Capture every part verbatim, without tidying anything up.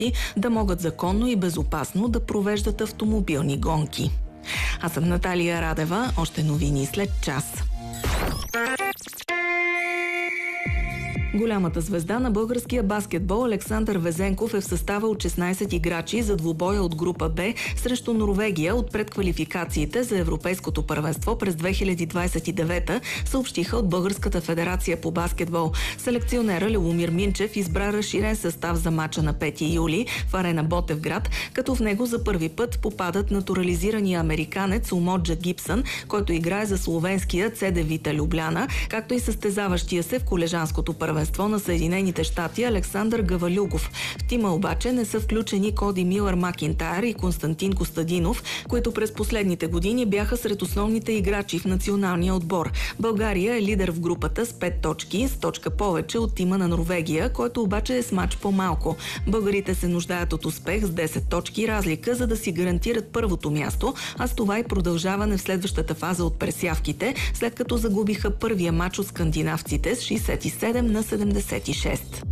да могат законно и безопасно да провеждат автомобилни гонки. Аз съм Наталия Радева. Още новини след час. Голямата звезда на българския баскетбол Александър Везенков е в състава от шестнайсет играчи за двубоя от група Б срещу Норвегия от предквалификациите за Европейското първенство през две хиляди двайсет и девета, съобщиха от Българската федерация по баскетбол. Селекционера Любомир Минчев избра разширен състав за мача на пети юли в арена Ботевград, като в него за първи път попадат натурализирания американец Омоджа Гибсън, който играе за словенския Цеде Вита Любляна, както и състезаващия се в колежанското първенство на Съединените щати Александър Гавалюгов. В тима обаче не са включени Коди Милър Макинтайр и Константин Костадинов, които през последните години бяха сред основните играчи в националния отбор. България е лидер в групата с пет точки, с точка повече от тима на Норвегия, който обаче е с мач по-малко. Българите се нуждаят от успех с десет точки разлика, за да си гарантират първото място, а с това и продължаване в следващата фаза от пресявките, след като загубиха първия мач от скандинавците с шейсет и седем на седемдесет и шест.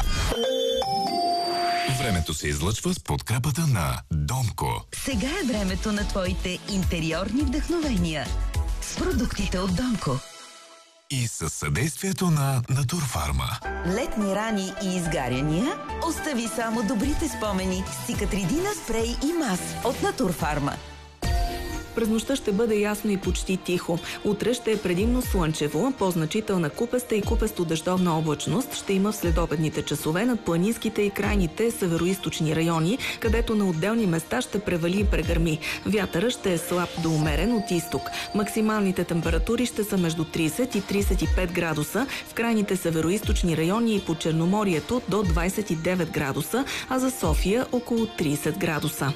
Времето се излъчва с подкрепата на Домко. Сега е времето на твоите интериорни вдъхновения с продуктите от Домко. И със съдействието на Натурфарма. Летни рани и изгаряния? Остави само добрите спомени с Цикатридина спрей и мас от Натурфарма. През нощта ще бъде ясно и почти тихо. Утре ще е предимно слънчево, по-значителна купеста и купесто-дъждовна облачност ще има в следобедните часове над планинските и крайните североизточни райони, където на отделни места ще превали и прегърми. Вятърът ще е слаб до умерен от изток. Максималните температури ще са между трийсет и трийсет и пет градуса, в крайните североизточни райони и по Черноморието до двайсет и девет градуса, а за София около трийсет градуса.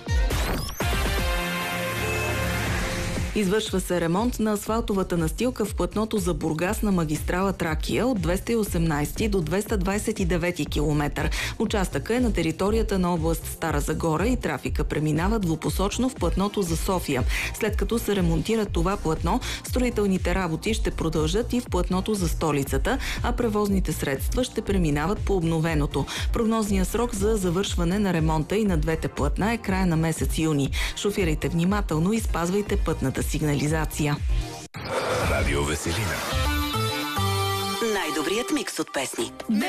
Извършва се ремонт на асфалтовата настилка в платното за Бургас на магистрала Тракия от двеста и осемнайсети до двеста двайсет и девети километър. Участъка е на територията на област Стара Загора и трафика преминава двупосочно в платното за София. След като се ремонтира това платно, строителните работи ще продължат и в платното за столицата, а превозните средства ще преминават по обновеното. Прогнозният срок за завършване на ремонта и на двете платна е края на месец юни. Шофирайте внимателно и спазвайте пътната сигнализация. Радио Веселина. Най-добрият микс от песни.